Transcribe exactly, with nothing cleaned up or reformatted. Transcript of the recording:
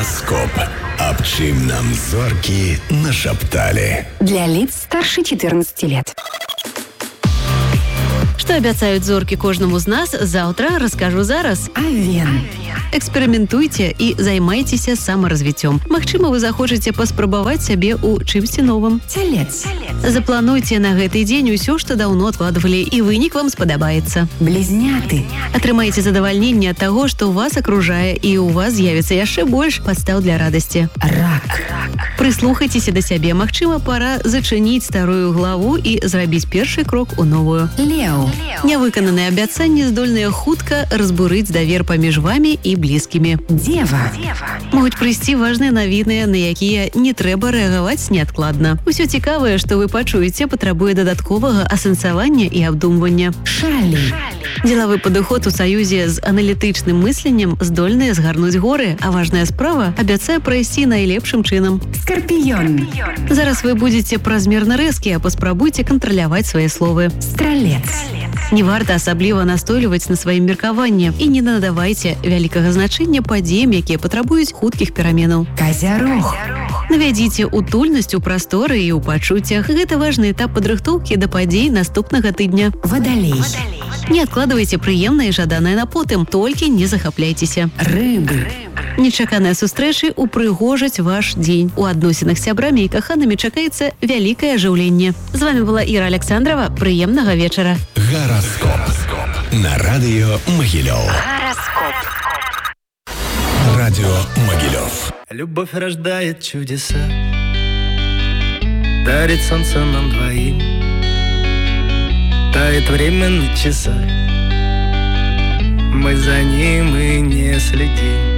Гараскоп. Аб чым нам зоркі нашапталі. Для лиц старше четырнадцати лет. Што абяцаюць зоркі кожнаму з нас, заўтра раскажу зараз. Авен. Эксперыментуйце і займайцеся самаразвіццём. Магчыма, вы захочаце паспрабаваць сябе ў чымсьці новым. Телец. Заплануйце на гэты дзень усё, што даўно адкладвалі, і вынік вам спадабаецца. Близняты. Атрымайце задавальненне ад таго, што ў вас акружае, і ў вас з'явіцца яшчэ больш падстаў для радасці. Рак. Прыслухайцеся да сябе. Магчыма, пара зачыніць старую главу і зрабіць першы крок у новую. Леў. Нявыкананыя абяцанні здольныя хутка разбурыць давер паміж вамі і блізкімі. Дева. Могуць прыйсці важныя навіны, на якія не трэба рэагаваць неадкладна. Усё цікавае, што вы пачуеце, патрабуе дадатковага асэнсавання і абдумвання. Шалі. Дзелавы падыход у саюзе з аналітычным мысленнем здольныя згарнуць горы, а важная справа абяцае прайсці найлепшым чынам. Скорпіён. Зараз вы будзеце празмерна рэзкія, паспрабуйце кантраляваць свае словы. Стралец. Не варта асабліва настойліваць на сваім меркаванні і не надавайце вялікага значэння падзеям, якія патрабуюць хуткіх пераменаў. Казярог. Навядзіце утульнасць у прасторы і ў пачуццях. Гэта важны этап падрыхтоўкі да падзей наступнага тыдня. Вадалей. Не адкладвайце прыемнае і жаданае на потым, толькі не захапляйцеся. Рыбы. Нечаканыя сустрэчы упрыгожаць ваш дзень. У адносінах з сябрамі і каханымі чакаецца вялікае ажыўленне. З вами была Іра Александрова. Прыемнага вечара. Гараскоп. На радыё Магілёў. Гараскоп. Радио Могилев. Любовь рождает чудеса, дарит солнце нам двоим, тает время на часах, мы за ним и не следим.